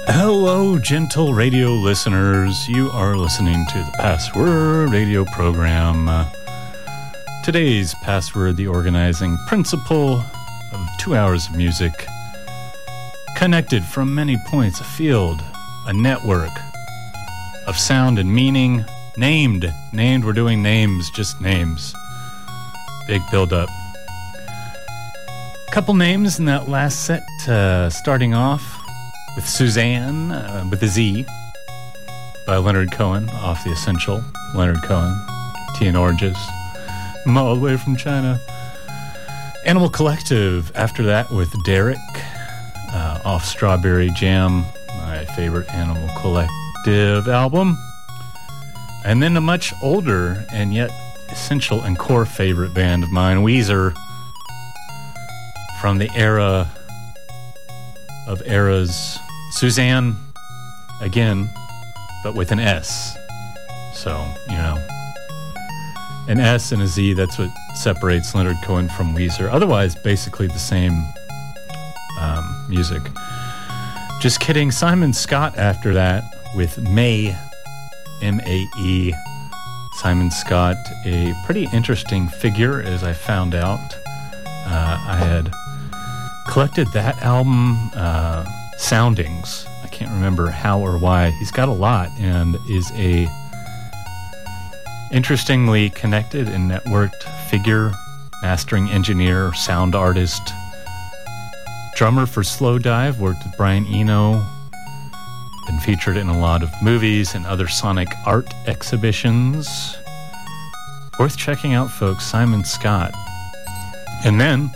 Hello, gentle radio listeners. You are listening to the Password radio program. Today's Password, the organizing principle of 2 hours of music, connected from many points, a field, a network of sound and meaning, named, we're doing names, just names. Big build-up. Couple names in that last set, starting off with Suzanne, with a Z, by Leonard Cohen, off The Essential. Leonard Cohen, Tea and Oranges. I'm all the way from China. Animal Collective, after that with Derek, off Strawberry Jam, my favorite Animal Collective album. And then a much older and yet essential and core favorite band of mine, Weezer, from the era of eras. Suzanne, again, but with an S. So, you know, an S and a Z, that's what separates Leonard Cohen from Weezer. Otherwise, basically the same music. Just kidding. Simon Scott after that with Mae, M-A-E. Simon Scott, a pretty interesting figure, as I found out. I had collected that album, Soundings. I can't remember how or why. He's got a lot and is a interestingly connected and networked figure, mastering engineer, sound artist, drummer for Slowdive, worked with Brian Eno, been featured in a lot of movies and other sonic art exhibitions. Worth checking out, folks, Simon Scott. And then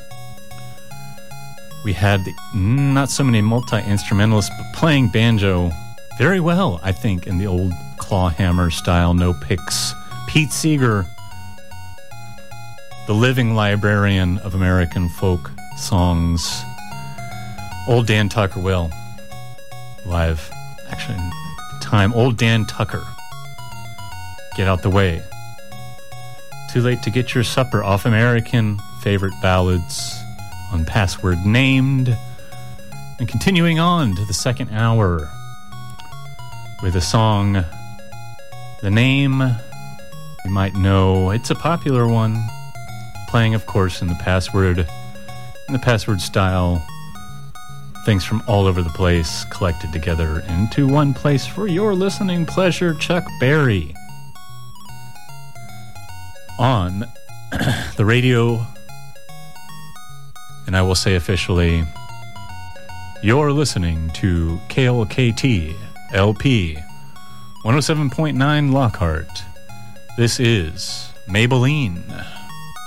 we had not so many multi-instrumentalists, but playing banjo very well, I think, in the old clawhammer style, no picks. Pete Seeger, the living librarian of American folk songs. Old Dan Tucker, well, live, actually, time. Old Dan Tucker, Get Out the Way. Too Late to Get Your Supper, off American Favorite Ballads on Password Named. And continuing on to the second hour with a song, the name you might know. It's a popular one, playing, of course, in the Password style. Things from all over the place collected together into one place for your listening pleasure. Chuck Berry on the radio. And I will say officially, you're listening to KLKT LP 107.9 Lockhart. This is Maybelline.